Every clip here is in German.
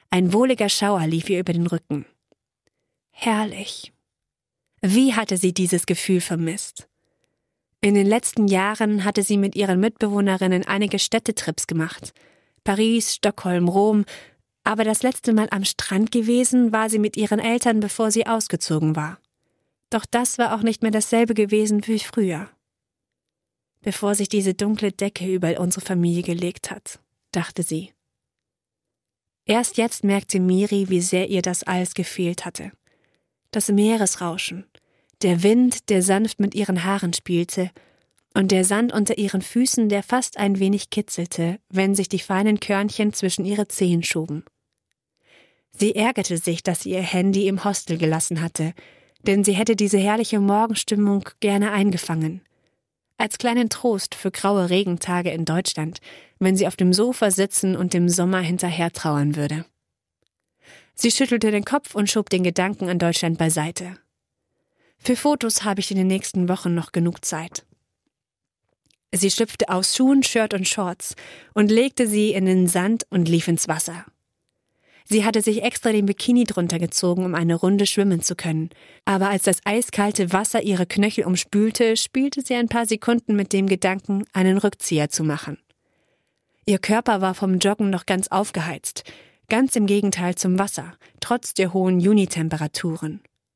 Ein wohliger Schauer lief ihr über den Rücken. Herrlich. Wie hatte sie dieses Gefühl vermisst? In den letzten Jahren hatte sie mit ihren Mitbewohnerinnen einige Städtetrips gemacht. Paris, Stockholm, Rom. Aber das letzte Mal am Strand gewesen war sie mit ihren Eltern, bevor sie ausgezogen war. Doch das war auch nicht mehr dasselbe gewesen wie früher. Bevor sich diese dunkle Decke über unsere Familie gelegt hat, dachte sie. Erst jetzt merkte Miri, wie sehr ihr das alles gefehlt hatte. Das Meeresrauschen, der Wind, der sanft mit ihren Haaren spielte, und der Sand unter ihren Füßen, der fast ein wenig kitzelte, wenn sich die feinen Körnchen zwischen ihre Zehen schoben. Sie ärgerte sich, dass sie ihr Handy im Hostel gelassen hatte, denn sie hätte diese herrliche Morgenstimmung gerne eingefangen. Als kleinen Trost für graue Regentage in Deutschland, wenn sie auf dem Sofa sitzen und dem Sommer hinterher trauern würde. Sie schüttelte den Kopf und schob den Gedanken an Deutschland beiseite. Für Fotos habe ich in den nächsten Wochen noch genug Zeit. Sie schlüpfte aus Schuhen, Shirt und Shorts und legte sie in den Sand und lief ins Wasser. Sie hatte sich extra den Bikini drunter gezogen, um eine Runde schwimmen zu können. Aber als das eiskalte Wasser ihre Knöchel umspülte, spielte sie ein paar Sekunden mit dem Gedanken, einen Rückzieher zu machen. Ihr Körper war vom Joggen noch ganz aufgeheizt, ganz im Gegenteil zum Wasser, trotz der hohen Junitemperaturen.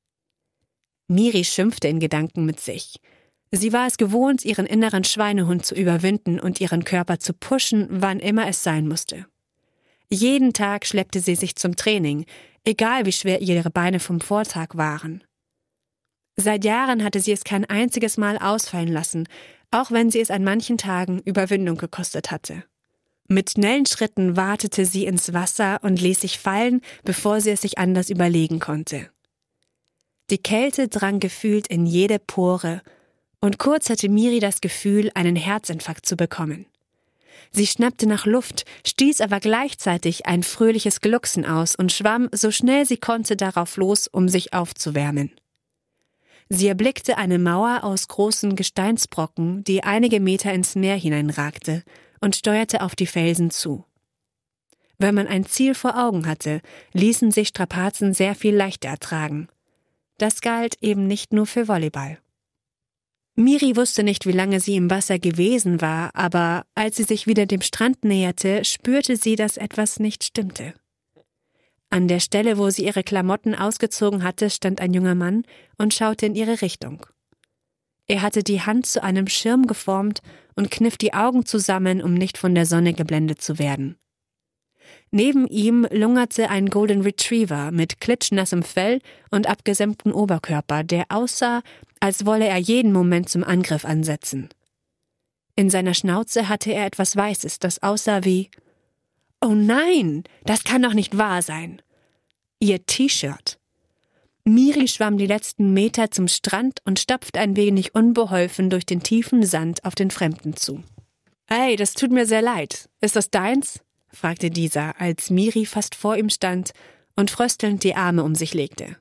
Miri schimpfte in Gedanken mit sich. Sie war es gewohnt, ihren inneren Schweinehund zu überwinden und ihren Körper zu pushen, wann immer es sein musste. Jeden Tag schleppte sie sich zum Training, egal wie schwer ihre Beine vom Vortag waren. Seit Jahren hatte sie es kein einziges Mal ausfallen lassen, auch wenn sie es an manchen Tagen Überwindung gekostet hatte. Mit schnellen Schritten watete sie ins Wasser und ließ sich fallen, bevor sie es sich anders überlegen konnte. Die Kälte drang gefühlt in jede Pore, und kurz hatte Miri das Gefühl, einen Herzinfarkt zu bekommen. Sie schnappte nach Luft, stieß aber gleichzeitig ein fröhliches Glucksen aus und schwamm so schnell sie konnte darauf los, um sich aufzuwärmen. Sie erblickte eine Mauer aus großen Gesteinsbrocken, die einige Meter ins Meer hineinragte, und steuerte auf die Felsen zu. Wenn man ein Ziel vor Augen hatte, ließen sich Strapazen sehr viel leichter ertragen. Das galt eben nicht nur für Volleyball. Miri wusste nicht, wie lange sie im Wasser gewesen war, aber als sie sich wieder dem Strand näherte, spürte sie, dass etwas nicht stimmte. An der Stelle, wo sie ihre Klamotten ausgezogen hatte, stand ein junger Mann und schaute in ihre Richtung. Er hatte die Hand zu einem Schirm geformt und kniff die Augen zusammen, um nicht von der Sonne geblendet zu werden. Neben ihm lungerte ein Golden Retriever mit klitschnassem Fell und abgesämtem Oberkörper, der aussah, als wolle er jeden Moment zum Angriff ansetzen. In seiner Schnauze hatte er etwas Weißes, das aussah wie: »Oh nein, das kann doch nicht wahr sein!« Ihr T-Shirt. Miri schwamm die letzten Meter zum Strand und stapfte ein wenig unbeholfen durch den tiefen Sand auf den Fremden zu. »Hey, das tut mir sehr leid. Ist das deins?« fragte dieser, als Miri fast vor ihm stand und fröstelnd die Arme um sich legte.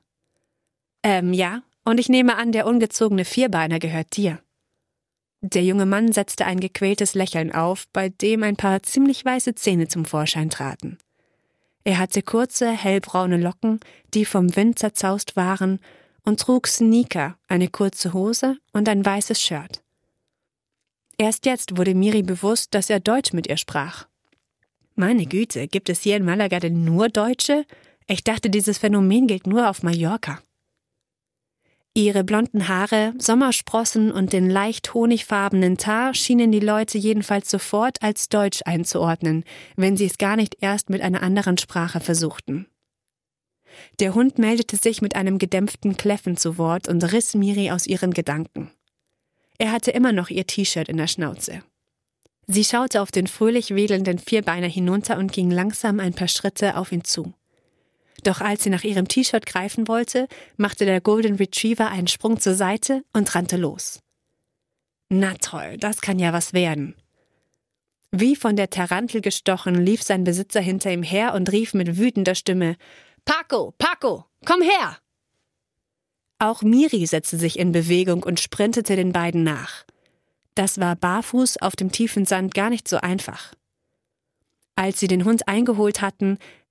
Ja, und ich nehme an, der ungezogene Vierbeiner gehört dir.« Der junge Mann setzte ein gequältes Lächeln auf, bei dem ein paar ziemlich weiße Zähne zum Vorschein traten. Er hatte kurze, hellbraune Locken, die vom Wind zerzaust waren, und trug Sneaker, eine kurze Hose und ein weißes Shirt. Erst jetzt wurde Miri bewusst, dass er Deutsch mit ihr sprach. Meine Güte, gibt es hier in Malaga denn nur Deutsche? Ich dachte, dieses Phänomen gilt nur auf Mallorca. Ihre blonden Haare, Sommersprossen und den leicht honigfarbenen Teint schienen die Leute jedenfalls sofort als Deutsch einzuordnen, wenn sie es gar nicht erst mit einer anderen Sprache versuchten. Der Hund meldete sich mit einem gedämpften Kläffen zu Wort und riss Miri aus ihren Gedanken. Er hatte immer noch ihr T-Shirt in der Schnauze. Sie schaute auf den fröhlich wedelnden Vierbeiner hinunter und ging langsam ein paar Schritte auf ihn zu. Doch als sie nach ihrem T-Shirt greifen wollte, machte der Golden Retriever einen Sprung zur Seite und rannte los. Na toll, das kann ja was werden. Wie von der Tarantel gestochen, lief sein Besitzer hinter ihm her und rief mit wütender Stimme: »Paco, Paco, komm her!« Auch Miri setzte sich in Bewegung und sprintete den beiden nach. Das war barfuß auf dem tiefen Sand gar nicht so einfach. Als sie den Hund eingeholt hatten,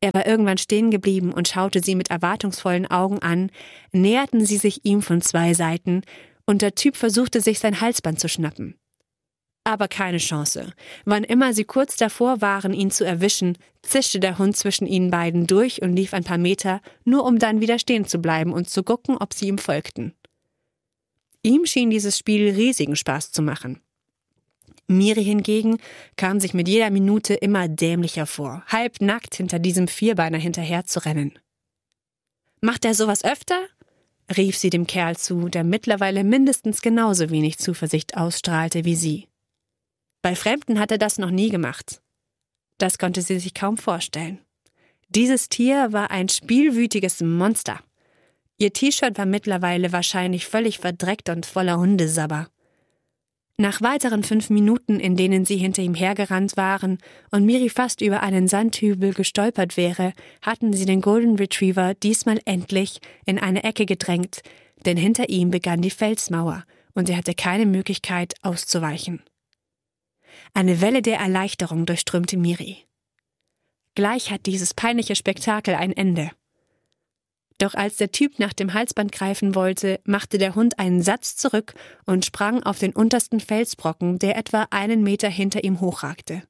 Er war irgendwann stehen geblieben und schaute sie mit erwartungsvollen Augen an, näherten sie sich ihm von 2 Seiten und der Typ versuchte, sich sein Halsband zu schnappen. Aber keine Chance. Wann immer sie kurz davor waren, ihn zu erwischen, zischte der Hund zwischen ihnen beiden durch und lief ein paar Meter, nur um dann wieder stehen zu bleiben und zu gucken, ob sie ihm folgten. Ihm schien dieses Spiel riesigen Spaß zu machen. Miri hingegen kam sich mit jeder Minute immer dämlicher vor, halbnackt hinter diesem Vierbeiner hinterher zu rennen. »Macht er sowas öfter?« rief sie dem Kerl zu, der mittlerweile mindestens genauso wenig Zuversicht ausstrahlte wie sie. Bei Fremden hat er das noch nie gemacht. Das konnte sie sich kaum vorstellen. Dieses Tier war ein spielwütiges Monster. Ihr T-Shirt war mittlerweile wahrscheinlich völlig verdreckt und voller Hundesabber. Nach weiteren 5 Minuten, in denen sie hinter ihm hergerannt waren und Miri fast über einen Sandhügel gestolpert wäre, hatten sie den Golden Retriever diesmal endlich in eine Ecke gedrängt, denn hinter ihm begann die Felsmauer und er hatte keine Möglichkeit auszuweichen. Eine Welle der Erleichterung durchströmte Miri. Gleich hat dieses peinliche Spektakel ein Ende. Doch als der Typ nach dem Halsband greifen wollte, machte der Hund einen Satz zurück und sprang auf den untersten Felsbrocken, der etwa 1 Meter hinter ihm hochragte.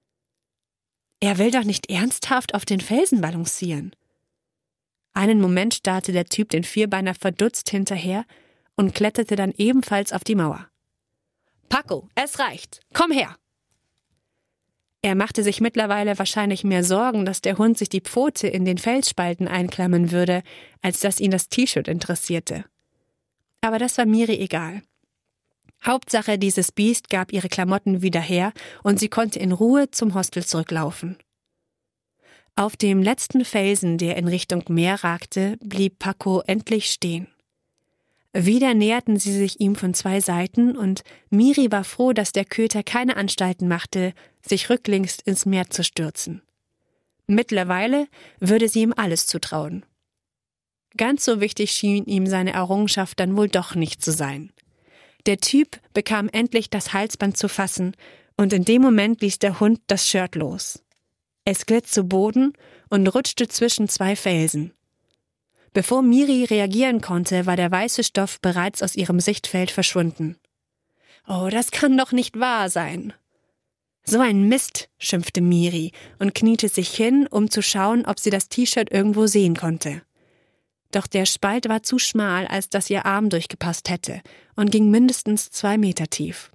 Er will doch nicht ernsthaft auf den Felsen balancieren. Einen Moment starrte der Typ den Vierbeiner verdutzt hinterher und kletterte dann ebenfalls auf die Mauer. »Paco, es reicht! Komm her!« Er machte sich mittlerweile wahrscheinlich mehr Sorgen, dass der Hund sich die Pfote in den Felsspalten einklammern würde, als dass ihn das T-Shirt interessierte. Aber das war Miri egal. Hauptsache, dieses Biest gab ihre Klamotten wieder her und sie konnte in Ruhe zum Hostel zurücklaufen. Auf dem letzten Felsen, der in Richtung Meer ragte, blieb Paco endlich stehen. Wieder näherten sie sich ihm von 2 Seiten und Miri war froh, dass der Köter keine Anstalten machte, sich rücklings ins Meer zu stürzen. Mittlerweile würde sie ihm alles zutrauen. Ganz so wichtig schien ihm seine Errungenschaft dann wohl doch nicht zu sein. Der Typ bekam endlich das Halsband zu fassen und in dem Moment ließ der Hund das Shirt los. Es glitt zu Boden und rutschte zwischen 2 Felsen. Bevor Miri reagieren konnte, war der weiße Stoff bereits aus ihrem Sichtfeld verschwunden. »Oh, das kann doch nicht wahr sein!« »So ein Mist«, schimpfte Miri und kniete sich hin, um zu schauen, ob sie das T-Shirt irgendwo sehen konnte. Doch der Spalt war zu schmal, als dass ihr Arm durchgepasst hätte und ging mindestens 2 Meter tief.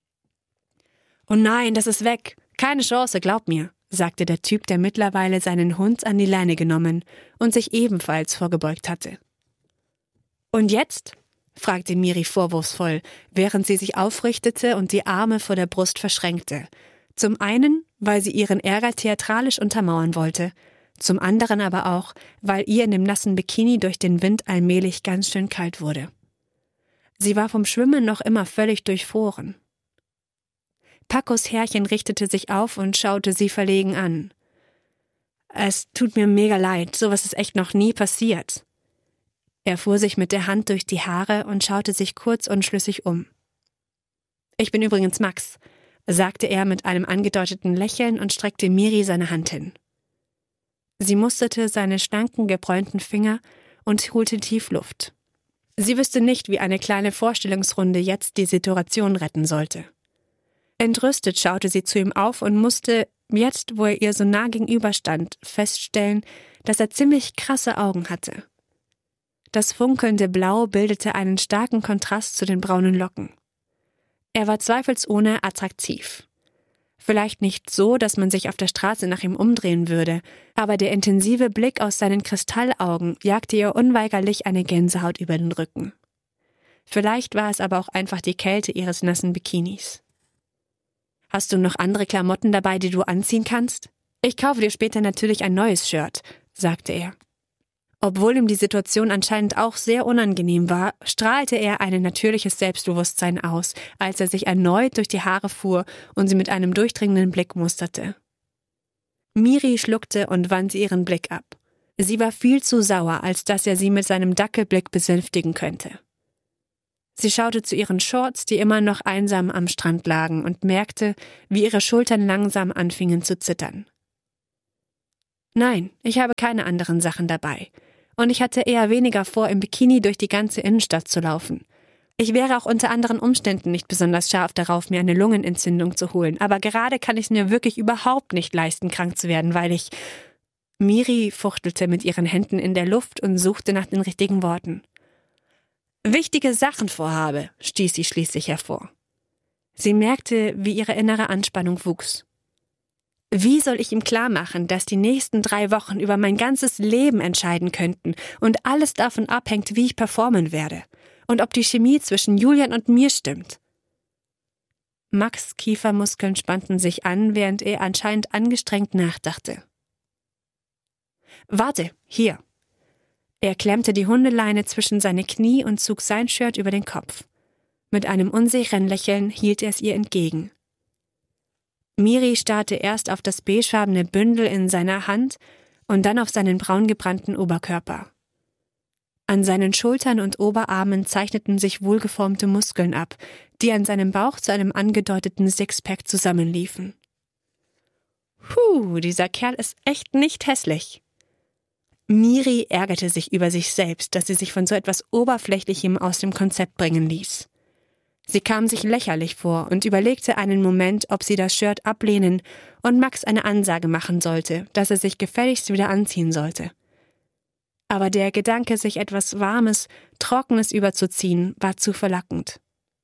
»Oh nein, das ist weg! Keine Chance, glaub mir«, sagte der Typ, der mittlerweile seinen Hund an die Leine genommen und sich ebenfalls vorgebeugt hatte. »Und jetzt?« fragte Miri vorwurfsvoll, während sie sich aufrichtete und die Arme vor der Brust verschränkte. Zum einen, weil sie ihren Ärger theatralisch untermauern wollte, zum anderen aber auch, weil ihr in dem nassen Bikini durch den Wind allmählich ganz schön kalt wurde. Sie war vom Schwimmen noch immer völlig durchfroren. Pacos Herrchen richtete sich auf und schaute sie verlegen an. »Es tut mir mega leid, sowas ist echt noch nie passiert.« Er fuhr sich mit der Hand durch die Haare und schaute sich kurz unschlüssig um. »Ich bin übrigens Max«, sagte er mit einem angedeuteten Lächeln und streckte Miri seine Hand hin. Sie musterte seine schlanken, gebräunten Finger und holte tief Luft. Sie wüsste nicht, wie eine kleine Vorstellungsrunde jetzt die Situation retten sollte. Entrüstet schaute sie zu ihm auf und musste, jetzt wo er ihr so nah gegenüberstand, feststellen, dass er ziemlich krasse Augen hatte. Das funkelnde Blau bildete einen starken Kontrast zu den braunen Locken. Er war zweifelsohne attraktiv. Vielleicht nicht so, dass man sich auf der Straße nach ihm umdrehen würde, aber der intensive Blick aus seinen Kristallaugen jagte ihr unweigerlich eine Gänsehaut über den Rücken. Vielleicht war es aber auch einfach die Kälte ihres nassen Bikinis. »Hast du noch andere Klamotten dabei, die du anziehen kannst? Ich kaufe dir später natürlich ein neues Shirt«, sagte er. Obwohl ihm die Situation anscheinend auch sehr unangenehm war, strahlte er ein natürliches Selbstbewusstsein aus, als er sich erneut durch die Haare fuhr und sie mit einem durchdringenden Blick musterte. Miri schluckte und wandte ihren Blick ab. Sie war viel zu sauer, als dass er sie mit seinem Dackelblick besänftigen könnte. Sie schaute zu ihren Shorts, die immer noch einsam am Strand lagen, und merkte, wie ihre Schultern langsam anfingen zu zittern. Nein, ich habe keine anderen Sachen dabei. Und ich hatte eher weniger vor, im Bikini durch die ganze Innenstadt zu laufen. Ich wäre auch unter anderen Umständen nicht besonders scharf darauf, mir eine Lungenentzündung zu holen, aber gerade kann ich es mir wirklich überhaupt nicht leisten, krank zu werden, weil ich... Miri fuchtelte mit ihren Händen in der Luft und suchte nach den richtigen Worten. »Wichtige Sachen vorhabe«, stieß sie schließlich hervor. Sie merkte, wie ihre innere Anspannung wuchs. Wie soll ich ihm klarmachen, dass die nächsten 3 Wochen über mein ganzes Leben entscheiden könnten und alles davon abhängt, wie ich performen werde und ob die Chemie zwischen Julian und mir stimmt? Max' Kiefermuskeln spannten sich an, während er anscheinend angestrengt nachdachte. »Warte, hier!« Er klemmte die Hundeleine zwischen seine Knie und zog sein Shirt über den Kopf. Mit einem unsicheren Lächeln hielt er es ihr entgegen. Miri starrte erst auf das beigefarbene Bündel in seiner Hand und dann auf seinen braungebrannten Oberkörper. An seinen Schultern und Oberarmen zeichneten sich wohlgeformte Muskeln ab, die an seinem Bauch zu einem angedeuteten Sixpack zusammenliefen. Dieser Kerl ist echt nicht hässlich. Miri ärgerte sich über sich selbst, dass sie sich von so etwas Oberflächlichem aus dem Konzept bringen ließ. Sie kam sich lächerlich vor und überlegte einen Moment, ob sie das Shirt ablehnen und Max eine Ansage machen sollte, dass er sich gefälligst wieder anziehen sollte. Aber der Gedanke, sich etwas Warmes, Trockenes überzuziehen, war zu verlockend.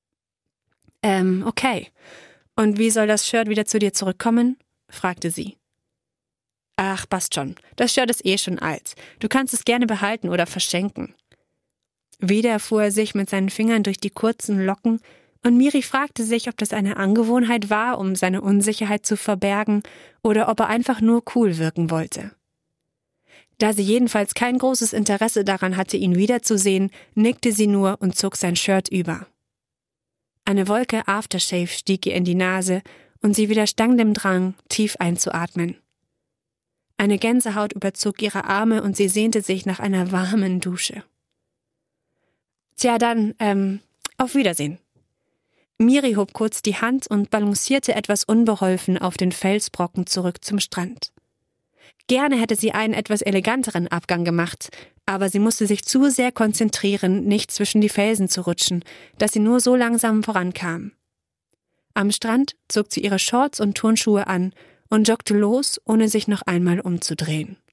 Okay. Und wie soll das Shirt wieder zu dir zurückkommen?« fragte sie. »Ach, passt schon. Das Shirt ist schon alt. Du kannst es gerne behalten oder verschenken.« Wieder fuhr er sich mit seinen Fingern durch die kurzen Locken und Miri fragte sich, ob das eine Angewohnheit war, um seine Unsicherheit zu verbergen oder ob er einfach nur cool wirken wollte. Da sie jedenfalls kein großes Interesse daran hatte, ihn wiederzusehen, nickte sie nur und zog sein Shirt über. Eine Wolke Aftershave stieg ihr in die Nase und sie widerstand dem Drang, tief einzuatmen. Eine Gänsehaut überzog ihre Arme und sie sehnte sich nach einer warmen Dusche. »Tja, dann, auf Wiedersehen.« Miri hob kurz die Hand und balancierte etwas unbeholfen auf den Felsbrocken zurück zum Strand. Gerne hätte sie einen etwas eleganteren Abgang gemacht, aber sie musste sich zu sehr konzentrieren, nicht zwischen die Felsen zu rutschen, dass sie nur so langsam vorankam. Am Strand zog sie ihre Shorts und Turnschuhe an und joggte los, ohne sich noch einmal umzudrehen.